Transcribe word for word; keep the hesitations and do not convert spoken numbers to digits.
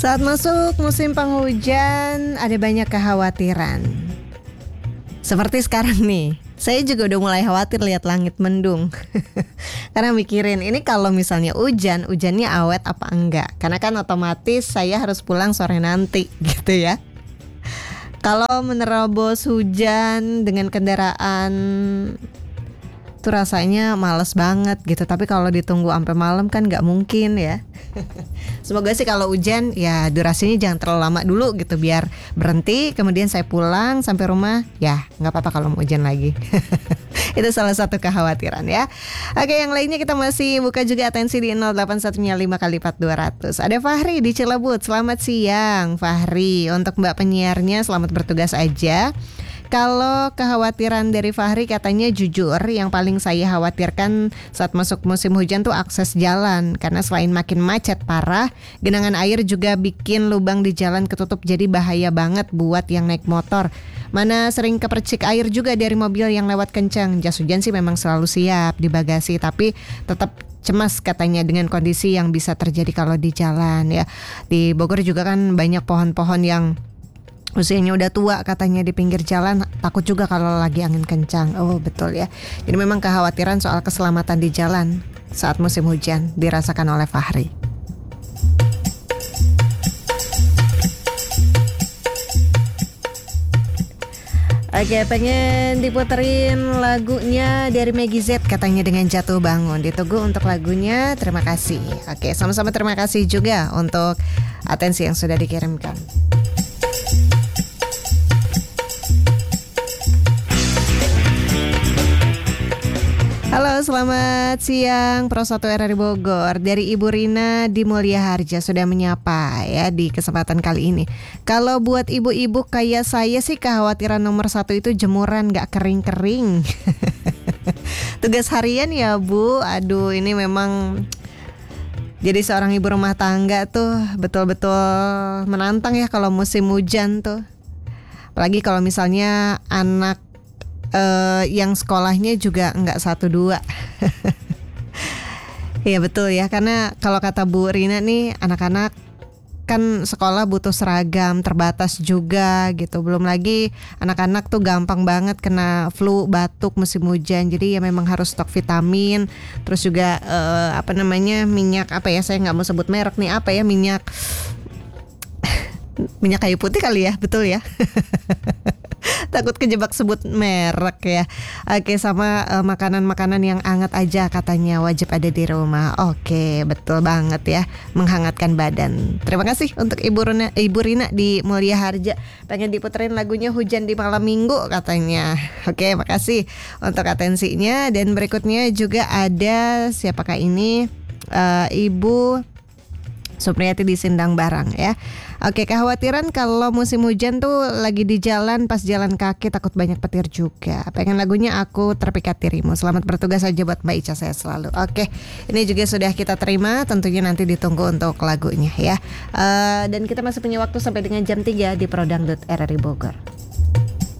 Saat masuk musim penghujan, ada banyak kekhawatiran. Seperti sekarang nih, saya juga udah mulai khawatir lihat langit mendung. Karena mikirin, ini kalau misalnya hujan, hujannya awet apa enggak? Karena kan otomatis saya harus pulang sore nanti gitu ya. Kalau menerobos hujan dengan kendaraan tuh rasanya males banget gitu. Tapi kalau ditunggu sampai malam kan nggak mungkin ya. Semoga sih kalau hujan ya durasinya jangan terlalu lama dulu gitu, biar berhenti kemudian saya pulang sampai rumah ya nggak apa-apa kalau mau hujan lagi. Itu salah satu kekhawatiran ya. Oke, yang lainnya kita masih buka juga atensi di nol delapan satu lima kali empat dua ratus. Ada Fahri di Cilebut. Selamat siang Fahri. Untuk Mbak penyiarnya selamat bertugas aja. Kalau kekhawatiran dari Fahri katanya jujur, yang paling saya khawatirkan saat masuk musim hujan tuh akses jalan. Karena selain makin macet parah, genangan air juga bikin lubang di jalan ketutup, jadi bahaya banget buat yang naik motor. Mana sering kepercik air juga dari mobil yang lewat kencang. Jas hujan sih memang selalu siap di bagasi, tapi tetap cemas katanya dengan kondisi yang bisa terjadi kalau di jalan ya. Di Bogor juga kan banyak pohon-pohon yang usianya udah tua katanya di pinggir jalan, takut juga kalau lagi angin kencang. Oh betul ya. Jadi memang kekhawatiran soal keselamatan di jalan saat musim hujan dirasakan oleh Fahri. Oke, pengen diputerin lagunya dari Maggie Z katanya dengan Jatuh Bangun. Ditunggu untuk lagunya, terima kasih. Oke, sama-sama terima kasih juga untuk atensi yang sudah dikirimkan. Halo, selamat siang Pro satu R R I Bogor. Dari Ibu Rina di Mulia Harja sudah menyapa ya di kesempatan kali ini. Kalau buat ibu-ibu kayak saya sih kekhawatiran nomor satu itu jemuran gak kering-kering. Tugas harian ya Bu. Aduh, ini memang jadi seorang ibu rumah tangga tuh betul-betul menantang ya kalau musim hujan tuh. Apalagi kalau misalnya anak Uh, yang sekolahnya juga nggak satu dua. Iya betul ya, karena kalau kata Bu Rina nih, anak-anak kan sekolah butuh seragam, terbatas juga gitu. Belum lagi anak-anak tuh gampang banget kena flu, batuk musim hujan. Jadi ya memang harus stok vitamin. Terus juga uh, apa namanya minyak apa ya, saya nggak mau sebut merek nih, apa ya minyak minyak kayu putih kali ya, betul ya. Takut kejebak sebut merek ya. Oke, sama uh, makanan-makanan yang hangat aja katanya wajib ada di rumah. Oke, betul banget ya, menghangatkan badan. Terima kasih untuk Ibu Rina, Ibu Rina di Mulia Harja. Pengen diputerin lagunya Hujan di Malam Minggu katanya. Oke, makasih untuk atensinya. Dan berikutnya juga ada siapakah ini? Uh, Ibu Supriyati di Sindang Barang ya. Oke, kekhawatiran kalau musim hujan tuh lagi di jalan, pas jalan kaki takut banyak petir juga. Pengen lagunya Aku Terpikat Dirimu. Selamat bertugas aja buat Mbak Ica saya selalu. Oke, ini juga sudah kita terima. Tentunya nanti ditunggu untuk lagunya ya. uh, Dan kita masih punya waktu sampai dengan jam tiga di Pro Dangdut R R I Bogor.